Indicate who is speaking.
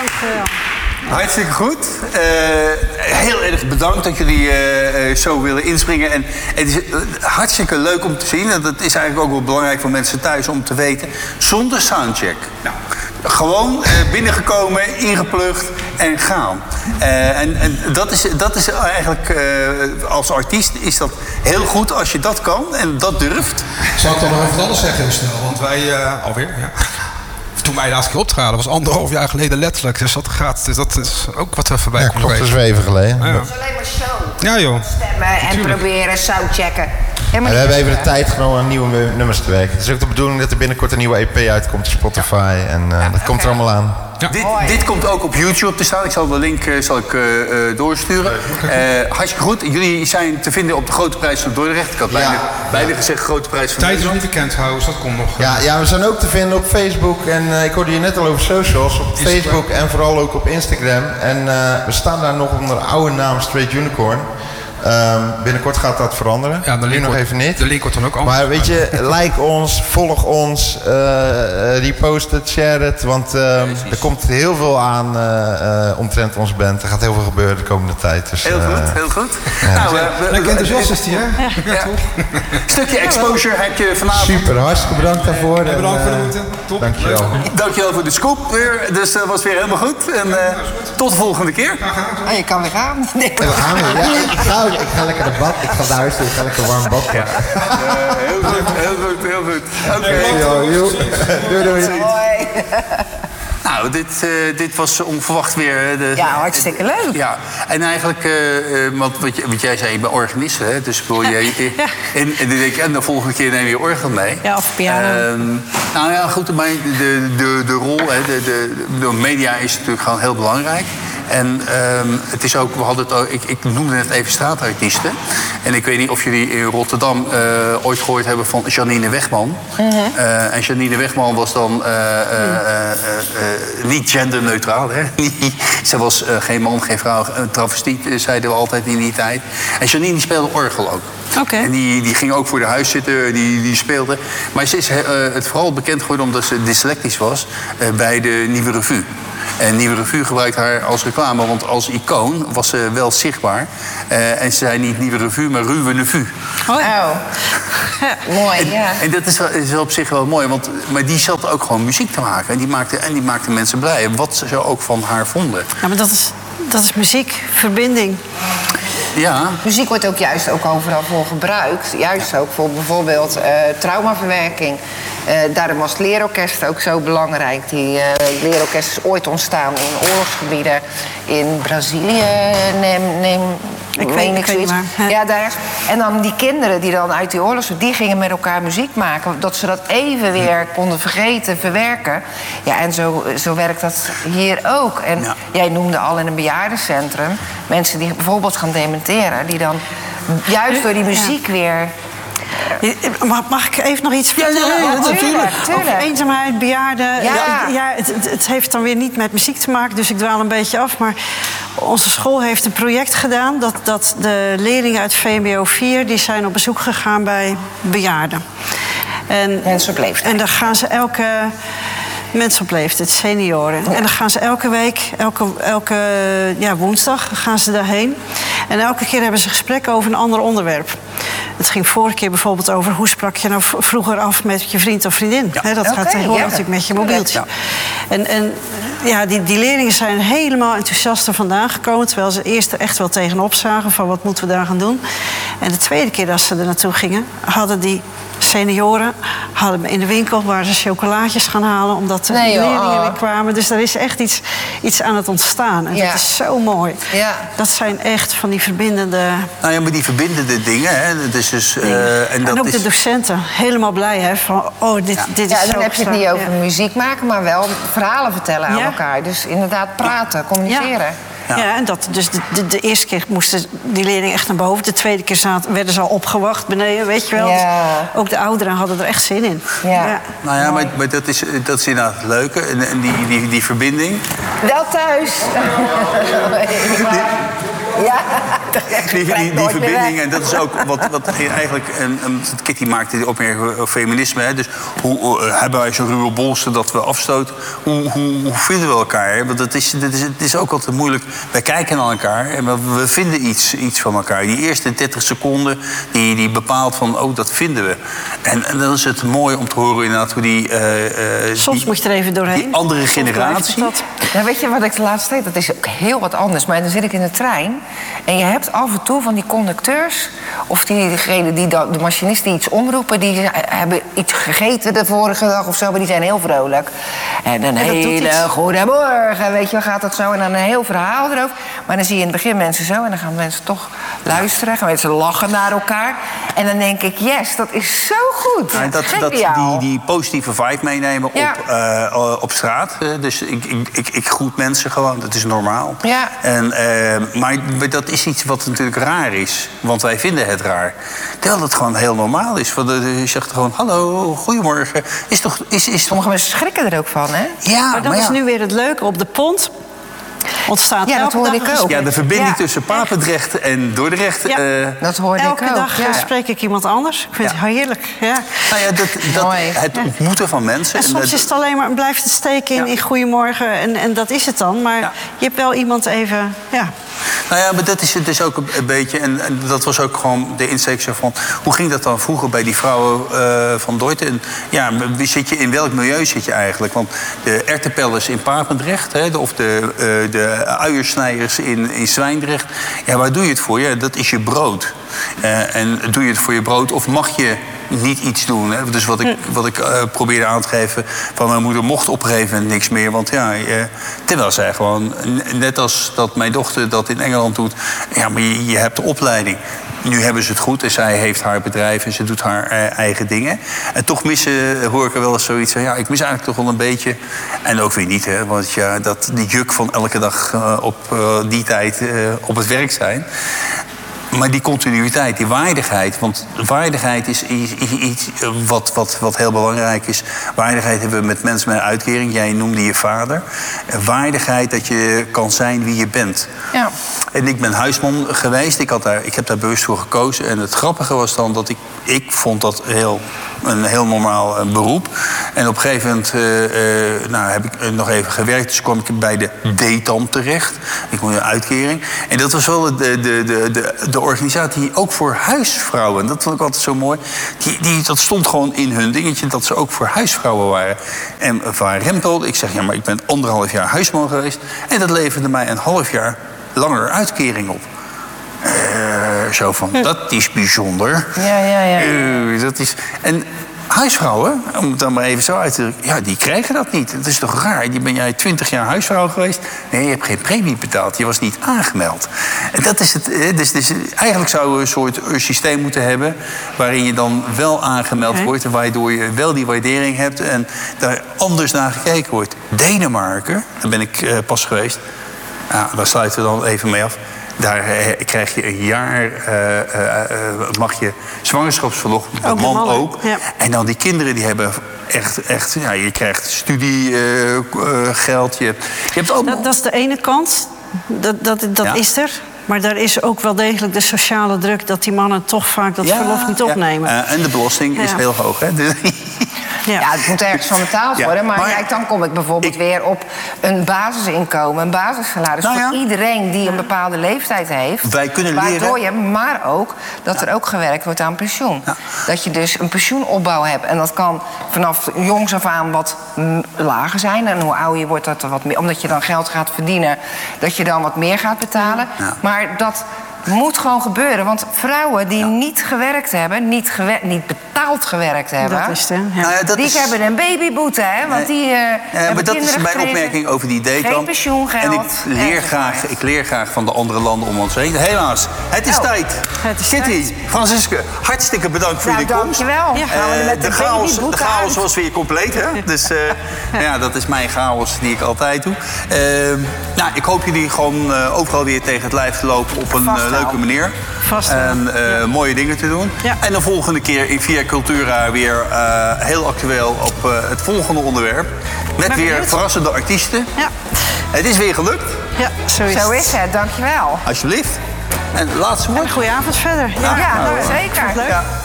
Speaker 1: Dankjewel.
Speaker 2: Hartstikke goed. Heel erg bedankt dat jullie zo willen inspringen. En het is hartstikke leuk om te zien. En dat is eigenlijk ook wel belangrijk voor mensen thuis om te weten. Zonder soundcheck. Nou, gewoon binnengekomen, ingeplucht en gaan. En dat is eigenlijk, als artiest is dat heel goed als je dat kan en dat durft.
Speaker 3: Zal ik dan nog even wat anders zeggen heel snel? Want wij, alweer, ja. Toen wij de laatste keer optraden, was 1,5 jaar geleden letterlijk. Dus dat is ook wat er voorbij komt.
Speaker 4: Klopt, dat is even geleden.
Speaker 3: Ja.
Speaker 5: Het is alleen maar show.
Speaker 3: Ja, joh.
Speaker 5: Stemmen en proberen, soundchecken.
Speaker 4: We hebben even de tijd genomen om nieuwe nummers te werken. Het is ook de bedoeling dat er binnenkort een nieuwe EP uitkomt op Spotify. En dat komt er allemaal aan.
Speaker 3: Ja.
Speaker 2: Dit komt ook op YouTube te staan. Ik zal de link doorsturen. Hartstikke goed. Jullie zijn te vinden op de Grote Prijs van Dordrecht. Ik had bijna gezegd Grote Prijs van
Speaker 3: Tijd is nog
Speaker 2: Nederland.
Speaker 3: niet bekend trouwens, dat komt nog.
Speaker 4: Ja, we zijn ook te vinden op Facebook. En ik hoorde je net al over socials. Op Facebook en vooral ook op Instagram. En we staan daar nog onder de oude naam Straight Unicorn. Binnenkort gaat dat veranderen.
Speaker 3: Ja,
Speaker 4: nu nog even niet.
Speaker 3: De link wordt dan ook anders.
Speaker 4: Maar weet je, like ons, volg ons, repost het, share het. Want er komt heel veel aan omtrent onze band. Er gaat heel veel gebeuren de komende tijd. Dus,
Speaker 2: Heel goed, heel goed.
Speaker 4: Ja.
Speaker 2: Nou,
Speaker 3: Lekker enthousiast is die, hè?
Speaker 2: Ja. Stukje exposure heb je vanavond.
Speaker 4: Super, hartstikke bedankt daarvoor. En,
Speaker 3: Bedankt voor de moeite. Top.
Speaker 4: Dankjewel.
Speaker 2: Dankjewel voor de scoop weer. Dus dat was weer helemaal goed. En tot de volgende keer.
Speaker 5: Oh, je kan weer gaan. Nee.
Speaker 4: En we gaan weer. Ja, ik ga lekker de bad. Ik ga naar huis toe. Ik ga lekker warm bad. Ja.
Speaker 2: Heel goed, heel goed, heel goed. Oké.
Speaker 4: Doei.
Speaker 5: Hoi.
Speaker 2: Nou, dit was onverwacht weer.
Speaker 5: Ja, hartstikke leuk.
Speaker 2: Ja, en eigenlijk, want wat jij zei, ik ben organist, hè? Dus wil je. En dan denk ik, en de volgende keer neem je orgel mee.
Speaker 1: Ja, of piano.
Speaker 2: Nou ja, goed, maar de rol, hè, de media is natuurlijk gewoon heel belangrijk. En het is ook, we hadden het ook, ik noemde net even straatartiesten. En ik weet niet of jullie in Rotterdam ooit gehoord hebben van Janine Wegman. En Janine Wegman was dan niet genderneutraal. Hè? Ze was geen man, geen vrouw, een travestiet, zeiden we altijd in die tijd. En Janine die speelde orgel ook.
Speaker 1: Oké.
Speaker 2: En die ging ook voor de huis zitten, die speelde. Maar ze is het vooral bekend geworden omdat ze dyslectisch was bij de Nieuwe Revue. En Nieuwe Revue gebruikt haar als reclame, want als icoon was ze wel zichtbaar. En ze zei niet Nieuwe Revue, maar Ruwe Revue.
Speaker 1: Oh, ja.
Speaker 5: Mooi, ja.
Speaker 2: En dat is wel op zich wel mooi, maar die zat ook gewoon muziek te maken. En die maakte mensen blij, wat ze ook van haar vonden.
Speaker 1: Ja, maar dat is muziek, verbinding.
Speaker 2: Ja.
Speaker 5: Muziek wordt ook juist ook overal voor gebruikt. Juist ook voor bijvoorbeeld traumaverwerking. Daarom was het leerorkest ook zo belangrijk. Het leerorkest is ooit ontstaan in oorlogsgebieden. In Brazilië,
Speaker 1: Ik weet niet waar.
Speaker 5: Ja, daar. En dan die kinderen die dan uit die oorlogsgebieden, die gingen met elkaar muziek maken. Dat ze dat even weer konden vergeten, verwerken. Ja, en zo werkt dat hier ook. En jij noemde al in een bejaardencentrum mensen die bijvoorbeeld gaan dementeren. Die dan juist door die muziek weer...
Speaker 1: Mag ik even nog iets vertellen?
Speaker 5: Ja, natuurlijk.
Speaker 1: Over eenzaamheid, bejaarden.
Speaker 5: Ja.
Speaker 1: Het heeft dan weer niet met muziek te maken, dus ik dwaal een beetje af. Maar onze school heeft een project gedaan dat de leerlingen uit VMBO 4... die zijn op bezoek gegaan bij bejaarden.
Speaker 5: Mensen op leeftijd.
Speaker 1: En dan gaan ze mensen op leeftijd, senioren. Ja. En dan gaan ze elke week, elke woensdag gaan ze daarheen. En elke keer hebben ze gesprekken over een ander onderwerp. Het ging vorige keer bijvoorbeeld over hoe sprak je nou vroeger af met je vriend of vriendin. Ja. Dat gaat tegenwoordig natuurlijk met je mobieltje. Ja. Die leerlingen zijn helemaal enthousiast er vandaan gekomen. Terwijl ze eerst er echt wel tegenop zagen van wat moeten we daar gaan doen. En de tweede keer dat ze er naartoe gingen, hadden die senioren in de winkel waar ze chocolaatjes gaan halen omdat de leerlingen weer kwamen. Dus er is echt iets aan het ontstaan. En dat is zo mooi. Ja. Dat zijn echt van die verbindende...
Speaker 2: Nou ja, maar die verbindende dingen, hè, dat is dus...
Speaker 1: en ook de docenten, helemaal blij, hè, van dit is zo.
Speaker 5: Ja, dan heb je het niet over muziek maken, maar wel verhalen vertellen aan elkaar. Dus inderdaad praten, communiceren.
Speaker 1: Ja, en dus de eerste keer moesten die leerlingen echt naar boven. De tweede keer werden ze al opgewacht beneden, weet je wel. Ja. Ook de ouderen hadden er echt zin in.
Speaker 5: Ja.
Speaker 2: Nou ja, maar dat is inderdaad het leuke. En die verbinding.
Speaker 5: Wel thuis. Ja.
Speaker 2: die verbinding. En dat is ook wat eigenlijk... Kitty maakte die opmerking over feminisme. Hè? Dus hoe hebben wij zo'n ruwe bolster dat we afstoten? Hoe vinden we elkaar? Hè? Want het is ook altijd moeilijk. Wij kijken naar elkaar en we vinden iets van elkaar. Die eerste 30 seconden die bepaalt van... oh, dat vinden we. En dan is het mooi om te horen inderdaad hoe die...
Speaker 1: Soms moet je er even doorheen.
Speaker 2: Die andere generatie...
Speaker 5: Ja, weet je wat ik de laatste tijd... dat is ook heel wat anders. Maar dan zit ik in de trein... en je hebt af en toe van die conducteurs... of diegenen de machinisten die iets omroepen... die hebben iets gegeten de vorige dag of zo... maar die zijn heel vrolijk. En een hele goedemorgen, weet je, gaat dat zo... en dan een heel verhaal erover. Maar dan zie je in het begin mensen zo... en dan gaan mensen toch luisteren... gaan mensen lachen naar elkaar. En dan denk ik, yes, dat is zo goed.
Speaker 2: Ja, die positieve vibe meenemen op straat. Dus ik groet mensen gewoon, dat is normaal.
Speaker 5: Ja.
Speaker 2: Maar dat is iets wat natuurlijk raar is. Want wij vinden het raar. Terwijl het gewoon heel normaal is. Want je zegt gewoon, hallo, goedemorgen.
Speaker 5: Sommige mensen schrikken er ook van, hè?
Speaker 2: Ja,
Speaker 1: maar dat is nu weer het leuke. Op de Pont ontstaat
Speaker 5: dat hoorde ik ook.
Speaker 2: Ja, de verbinding tussen Papendrecht en Dordrecht.
Speaker 5: Dat hoorde ik ook.
Speaker 1: Elke dag spreek ik iemand anders. Ik vind het heerlijk. Ja.
Speaker 2: Nou ja, het ontmoeten van mensen.
Speaker 1: En soms is het alleen maar, blijft het steken in goedemorgen. En dat is het dan. Maar je hebt wel iemand even... Ja.
Speaker 2: Nou ja, maar dat is het dus ook een beetje... en dat was ook gewoon de insteek van... hoe ging dat dan vroeger bij die vrouwen van Dordt? En ja, in welk milieu zit je eigenlijk? Want de erwtenpellers in Papendrecht... of de uiersnijders in Zwijndrecht... ja, waar doe je het voor? Ja, dat is je brood. En doe je het voor je brood of mag je niet iets doen? Hè? Dus wat ik probeerde aan te geven... van mijn moeder mocht op een gegeven moment niks meer. Want ja, terwijl zij gewoon... net als dat mijn dochter dat in Engeland doet... ja, maar je hebt de opleiding. Nu hebben ze het goed en zij heeft haar bedrijf en ze doet haar eigen dingen. En toch hoor ik er wel eens zoiets van... ja, ik mis eigenlijk toch wel een beetje... en ook weer niet, hè, want ja, die juk van elke dag op die tijd op het werk zijn... Maar die continuïteit, die waardigheid... want waardigheid is iets wat heel belangrijk is. Waardigheid hebben we met mensen met een uitkering. Jij noemde je vader. Waardigheid dat je kan zijn wie je bent. Ja. En ik ben huisman geweest. Ik heb daar bewust voor gekozen. En het grappige was dan dat ik vond dat een heel normaal beroep. En op een gegeven moment heb ik nog even gewerkt. Dus kwam ik bij de DETAM terecht. Ik kon een uitkering. En dat was wel de organisatie ook voor huisvrouwen. Dat vond ik altijd zo mooi. Dat stond gewoon in hun dingetje dat ze ook voor huisvrouwen waren. En Van Rempel, ik zeg ja, maar ik ben 1,5 jaar huisman geweest. En dat leverde mij een half jaar langer uitkering op. Zo van, dat is bijzonder.
Speaker 5: Ja.
Speaker 2: Dat is... En huisvrouwen, om het dan maar even zo uit te drukken... ja, die krijgen dat niet. Dat is toch raar? Ben jij 20 jaar huisvrouw geweest? Nee, je hebt geen premie betaald. Je was niet aangemeld. En dat is het. Dus eigenlijk zouden we een soort systeem moeten hebben... waarin je dan wel aangemeld wordt... en waardoor je wel die waardering hebt... en daar anders naar gekeken wordt. Denemarken, daar ben ik pas geweest... daar sluiten we dan even mee af... Daar krijg je een jaar, mag je zwangerschapsverlof, de man ook. Ja. En dan die kinderen die hebben echt ja, je krijgt studiegeld. Je hebt allemaal...
Speaker 1: Dat is de ene kant, dat is er. Maar daar is ook wel degelijk de sociale druk... dat die mannen toch vaak dat verlof niet opnemen.
Speaker 2: En de belasting is heel hoog, hè?
Speaker 5: Ja, het moet ergens van betaald worden. Maar kijk, dan kom ik bijvoorbeeld weer op een basisinkomen, een basissalaris... voor iedereen die een bepaalde leeftijd heeft.
Speaker 2: Wij kunnen leren...
Speaker 5: Maar ook dat er ook gewerkt wordt aan pensioen. Ja. Dat je dus een pensioenopbouw hebt. En dat kan vanaf jongs af aan wat lager zijn. En hoe ouder je wordt, dat er wat meer... omdat je dan geld gaat verdienen, dat je dan wat meer gaat betalen. Ja. Maar dat... moet gewoon gebeuren, want vrouwen die niet gewerkt hebben... niet betaald gewerkt hebben...
Speaker 1: Dat is het,
Speaker 5: die hebben een babyboete, hè? Want die hebben
Speaker 2: maar dat is mijn opmerking over die DETAM.
Speaker 5: Geen pensioengeld.
Speaker 2: En ik leer graag van de andere landen om ons heen. Helaas, het is tijd. Kitty, Franziske, hartstikke bedankt voor jullie komst.
Speaker 5: Dankjewel.
Speaker 2: De chaos was weer compleet, hè? Dus dat is mijn chaos die ik altijd doe. Ik hoop jullie gewoon overal weer tegen het lijf te lopen... op een leuke manier. En mooie dingen te doen. Ja. En de volgende keer in Via Cultura weer heel actueel op het volgende onderwerp. Met weer verrassende artiesten. Ja. Het is weer gelukt.
Speaker 1: Ja, zo is het.
Speaker 5: Dankjewel.
Speaker 2: Alsjeblieft. En laatste
Speaker 1: En
Speaker 2: woord?
Speaker 1: een goede avond verder.
Speaker 5: Ja, zeker.
Speaker 1: Leuk.
Speaker 2: Ja.